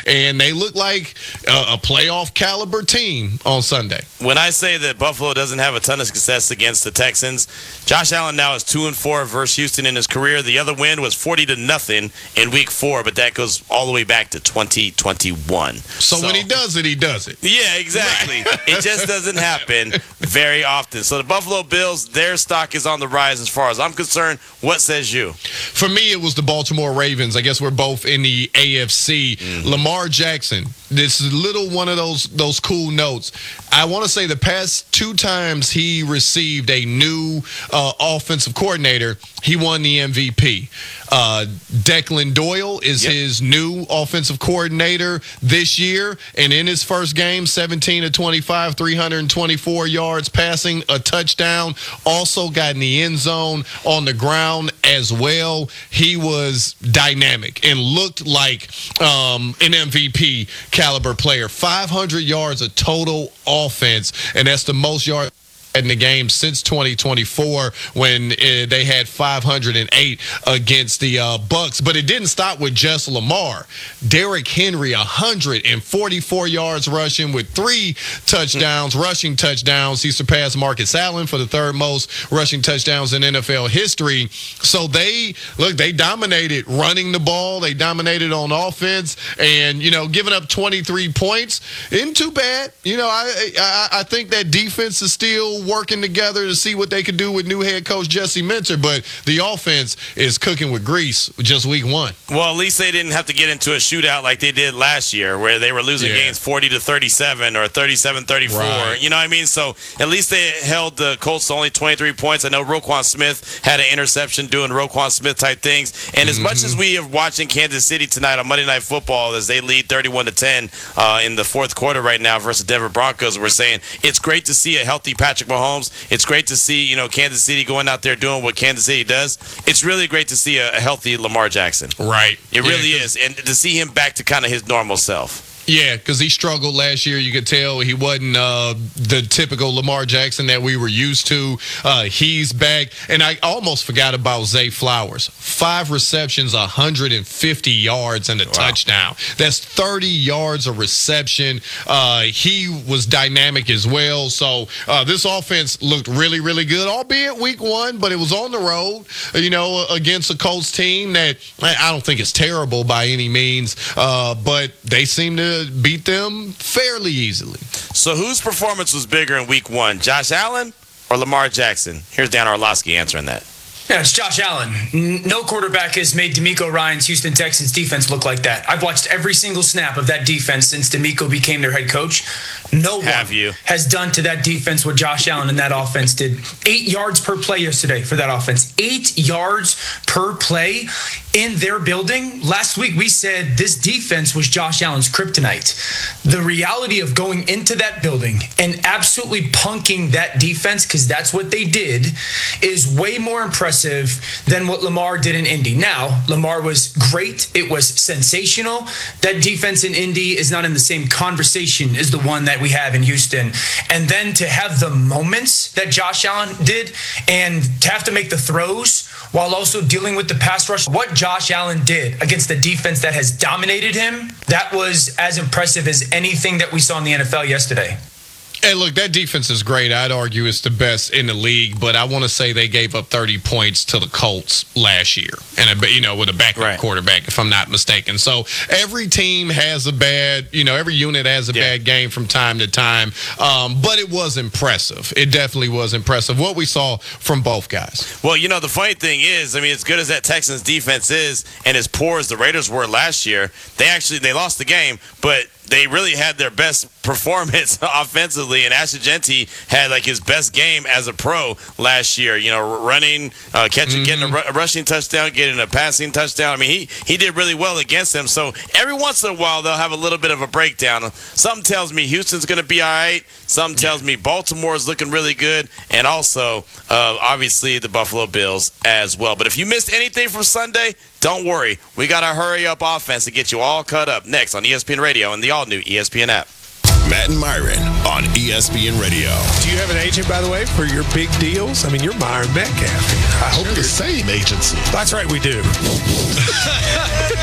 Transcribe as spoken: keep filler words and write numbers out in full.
and they look like a, a playoff caliber team on Sunday. When I say that Buffalo doesn't have a ton of success against the Texans, Josh Allen now is two and four versus Houston in his career. The other win was forty to nothing in Week Four, but that goes all the way back to twenty twenty-one. So, so when he does it, he does it. Yeah, exactly. Right. It just doesn't happen very often. So the Buffalo Bills, their stock is on the rise as far as I'm concerned. What says you? For me, it was the Baltimore Ravens. I guess we're both in the A F C. Mm-hmm. Lamar Jackson, this little one of those those cool notes. I want to say the past two times he received a new uh, offensive coordinator, he won the M V P. Uh, Declan Doyle is yep. his new offensive coordinator this year, and in his first game, seventeen to twenty-five, three hundred twenty-four yards passing, a touchdown, also got in the end zone on the ground as well. He was dynamic and looked like um, an M V P caliber player. five hundred yards of total offense, and that's the most yards in the game since twenty twenty-four when uh, they had five hundred eight against the uh, Bucks. But it didn't stop with just Lamar. Derrick Henry, one hundred forty-four yards rushing with three touchdowns, rushing touchdowns. He surpassed Marcus Allen for the third most rushing touchdowns in N F L history. So they, look, they dominated running the ball. They dominated on offense, and, you know, giving up twenty-three points isn't too bad. You know, I, I, I think that defense is still working together to see what they could do with new head coach Jesse Minter, but the offense is cooking with grease just week one. Well, at least they didn't have to get into a shootout like they did last year where they were losing yeah. games forty to thirty-seven or thirty-seven thirty-four. Right. You know what I mean? So at least they held the Colts to only twenty-three points. I know Roquan Smith had an interception doing Roquan Smith type things. And as mm-hmm. much as we are watching Kansas City tonight on Monday Night Football as they lead thirty-one to ten uh, in the fourth quarter right now versus Denver Broncos, we're saying it's great to see a healthy Patrick Mahomes. It's great to see, you know, Kansas City going out there doing what Kansas City does. It's really great to see a, a healthy Lamar Jackson. Right. It really yeah, is. And to see him back to kind of his normal self. Yeah, because he struggled last year. You could tell he wasn't uh, the typical Lamar Jackson that we were used to. Uh, he's back. And I almost forgot about Zay Flowers. Five receptions, one hundred fifty yards, and a wow. touchdown. That's thirty yards of reception. Uh, he was dynamic as well. So uh, this offense looked really, really good, albeit week one, but it was on the road, you know, against a Colts team that I don't think is terrible by any means, uh, but they seem to beat them fairly easily. So whose performance was bigger in week one, Josh Allen or Lamar Jackson? Here's Dan Orlovsky answering that. Yeah, it's Josh Allen. No quarterback has made DeMeco Ryans' Houston Texans defense look like that. I've watched every single snap of that defense since DeMeco became their head coach. No Have one you? has done to that defense what Josh Allen and that offense did. Eight yards per play yesterday for that offense. Eight yards per play in their building. Last week we said this defense was Josh Allen's kryptonite. The reality of going into that building and absolutely punking that defense, because that's what they did, is way more impressive than what Lamar did in Indy. Now, Lamar was great. It was sensational. That defense in Indy is not in the same conversation as the one that we have in Houston. And then to have the moments that Josh Allen did and to have to make the throws while also dealing with the pass rush, what Josh Allen did against the defense that has dominated him, that was as impressive as anything that we saw in the N F L yesterday. Hey, look, that defense is great. I'd argue it's the best in the league, but I want to say they gave up thirty points to the Colts last year, and a, you know, with a backup right. quarterback, if I'm not mistaken. So every team has a bad, you know, every unit has a yeah. bad game from time to time, um, but it was impressive. It definitely was impressive what we saw from both guys. Well, you know, the funny thing is, I mean, as good as that Texans defense is, and as poor as the Raiders were last year, they actually they lost the game, but they really had their best performance offensively, and Ashton Genty had like his best game as a pro last year. You know, running, uh, catching, mm-hmm. getting a, r- a rushing touchdown, getting a passing touchdown. I mean, he he did really well against them. So every once in a while they'll have a little bit of a breakdown. Something tells me Houston's going to be all right. Something tells me Baltimore is looking really good, and also uh, obviously the Buffalo Bills as well. But if you missed anything from Sunday, don't worry. We got a hurry-up offense to get you all caught up next on E S P N Radio and the all-new E S P N app. Matt and Myron on E S P N Radio. Do you have an agent, by the way, for your big deals? I mean, you're Myron Metcalf. I hope you're the same agency. That's right, we do.